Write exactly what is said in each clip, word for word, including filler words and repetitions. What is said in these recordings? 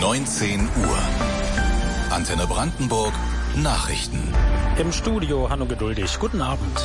neunzehn Uhr. Antenne Brandenburg Nachrichten. Im Studio Hanno Geduldig. Guten Abend.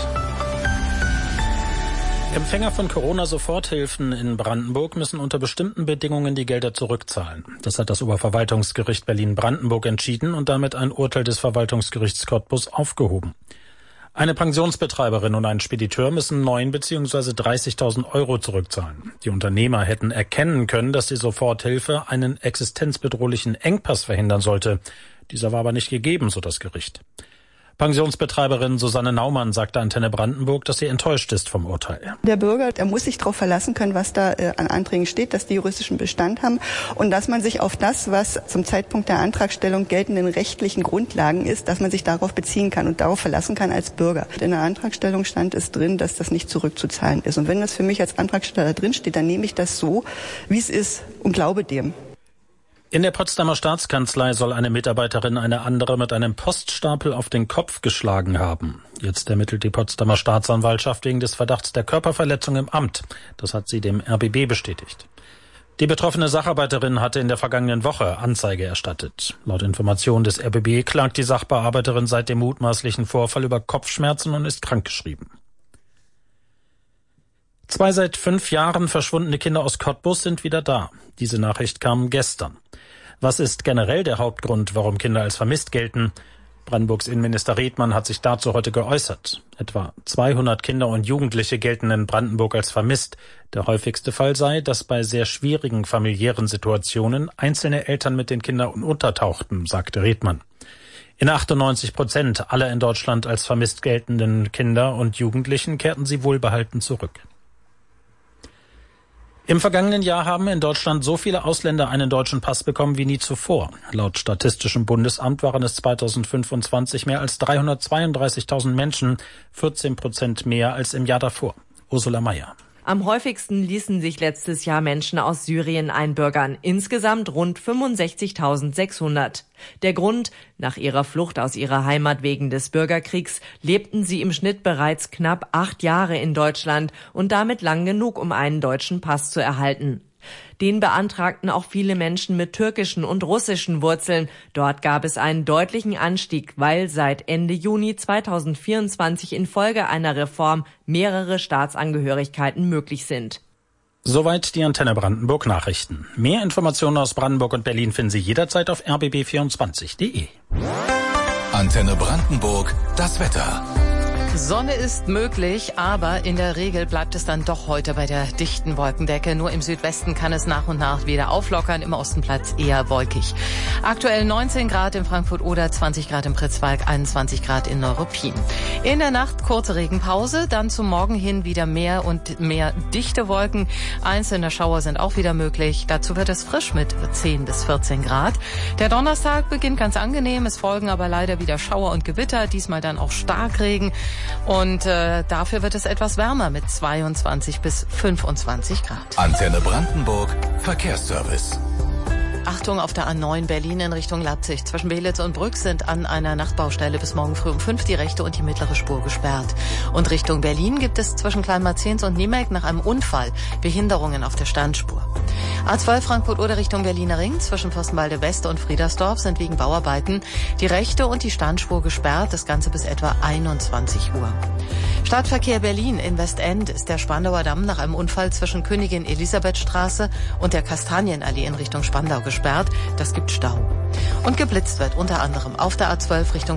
Empfänger von Corona-Soforthilfen in Brandenburg müssen unter bestimmten Bedingungen die Gelder zurückzahlen. Das hat das Oberverwaltungsgericht Berlin-Brandenburg entschieden und damit ein Urteil des Verwaltungsgerichts Cottbus aufgehoben. Eine Pensionsbetreiberin und ein Spediteur müssen neun bzw. dreißigtausend Euro zurückzahlen. Die Unternehmer hätten erkennen können, dass die Soforthilfe einen existenzbedrohlichen Engpass verhindern sollte. Dieser war aber nicht gegeben, so das Gericht. Pensionsbetreiberin Susanne Naumann sagte Antenne Brandenburg, dass sie enttäuscht ist vom Urteil. Der Bürger, der muss sich darauf verlassen können, was da äh, an Anträgen steht, dass die juristischen Bestand haben und dass man sich auf das, was zum Zeitpunkt der Antragstellung geltenden rechtlichen Grundlagen ist, dass man sich darauf beziehen kann und darauf verlassen kann als Bürger. In der Antragstellung stand es drin, dass das nicht zurückzuzahlen ist. Und wenn das für mich als Antragsteller drin steht, dann nehme ich das so, wie es ist und glaube dem. In der Potsdamer Staatskanzlei soll eine Mitarbeiterin eine andere mit einem Poststapel auf den Kopf geschlagen haben. Jetzt ermittelt die Potsdamer Staatsanwaltschaft wegen des Verdachts der Körperverletzung im Amt. Das hat sie dem R B B bestätigt. Die betroffene Sacharbeiterin hatte in der vergangenen Woche Anzeige erstattet. Laut Informationen des R B B klagt die Sachbearbeiterin seit dem mutmaßlichen Vorfall über Kopfschmerzen und ist krankgeschrieben. Zwei seit fünf Jahren verschwundene Kinder aus Cottbus sind wieder da. Diese Nachricht kam gestern. Was ist generell der Hauptgrund, warum Kinder als vermisst gelten? Brandenburgs Innenminister Redmann hat sich dazu heute geäußert. Etwa zweihundert Kinder und Jugendliche gelten in Brandenburg als vermisst. Der häufigste Fall sei, dass bei sehr schwierigen familiären Situationen einzelne Eltern mit den Kindern untertauchten, sagte Redmann. In achtundneunzig Prozent aller in Deutschland als vermisst geltenden Kinder und Jugendlichen kehrten sie wohlbehalten zurück. Im vergangenen Jahr haben in Deutschland so viele Ausländer einen deutschen Pass bekommen wie nie zuvor. Laut Statistischem Bundesamt waren es zweitausendfünfundzwanzig mehr als dreihundertzweiunddreißigtausend Menschen, vierzehn Prozent mehr als im Jahr davor. Ursula Mayer. Am häufigsten ließen sich letztes Jahr Menschen aus Syrien einbürgern. Insgesamt rund fünfundsechzigtausendsechshundert. Der Grund: Nach ihrer Flucht aus ihrer Heimat wegen des Bürgerkriegs lebten sie im Schnitt bereits knapp acht Jahre in Deutschland und damit lang genug, um einen deutschen Pass zu erhalten. Den beantragten auch viele Menschen mit türkischen und russischen Wurzeln. Dort gab es einen deutlichen Anstieg, weil seit Ende Juni zweitausendvierundzwanzig infolge einer Reform mehrere Staatsangehörigkeiten möglich sind. Soweit die Antenne Brandenburg Nachrichten. Mehr Informationen aus Brandenburg und Berlin finden Sie jederzeit auf r b b vierundzwanzig punkt d e. Antenne Brandenburg, das Wetter. Sonne ist möglich, aber in der Regel bleibt es dann doch heute bei der dichten Wolkendecke. Nur im Südwesten kann es nach und nach wieder auflockern. Im Osten bleibt es eher wolkig. Aktuell neunzehn Grad in Frankfurt oder zwanzig Grad in Pritzwalk, einundzwanzig Grad in Neuruppin. In der Nacht kurze Regenpause, dann zum Morgen hin wieder mehr und mehr dichte Wolken. Einzelne Schauer sind auch wieder möglich. Dazu wird es frisch mit zehn bis vierzehn Grad. Der Donnerstag beginnt ganz angenehm. Es folgen aber leider wieder Schauer und Gewitter. Diesmal dann auch Starkregen. Und äh, dafür wird es etwas wärmer mit zweiundzwanzig bis fünfundzwanzig Grad. Antenne Brandenburg, Verkehrsservice. Achtung auf der A neun Berlin in Richtung Leipzig. Zwischen Belitz und Brück sind an einer Nachtbaustelle bis morgen früh um fünf die rechte und die mittlere Spur gesperrt. Und Richtung Berlin gibt es zwischen Kleinmarzens und Niemelk nach einem Unfall Behinderungen auf der Standspur. A zwölf Frankfurt-Oder Richtung Berliner Ring. Zwischen Fürstenwalde West und Friedersdorf sind wegen Bauarbeiten die rechte und die Standspur gesperrt. Das Ganze bis etwa einundzwanzig Uhr. Stadtverkehr Berlin in Westend ist der Spandauer Damm nach einem Unfall zwischen Königin Elisabethstraße und der Kastanienallee in Richtung Spandau gesperrt. Das gibt Stau. Und geblitzt wird unter anderem auf der A zwölf Richtung